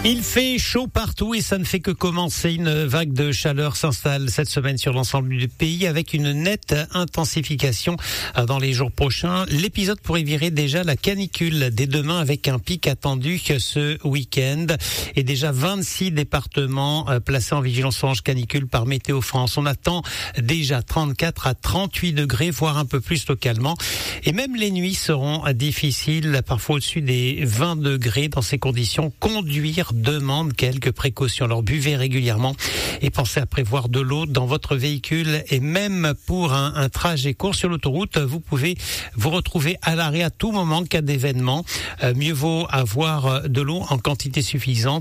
Il fait chaud partout et ça ne fait que commencer. Une vague de chaleur s'installe cette semaine sur l'ensemble du pays avec une nette intensification dans les jours prochains. L'épisode pourrait virer déjà la canicule dès demain avec un pic attendu ce week-end et déjà 26 départements placés en vigilance orange canicule par Météo France. On attend déjà 34 à 38 degrés, voire un peu plus localement. Et même les nuits seront difficiles, parfois au-dessus des 20 degrés. Dans ces conditions, conduire demande quelques précautions. Alors buvez régulièrement et pensez à prévoir de l'eau dans votre véhicule. Et même pour un trajet court sur l'autoroute, vous pouvez vous retrouver à l'arrêt à tout moment en cas d'événement. Mieux vaut avoir de l'eau en quantité suffisante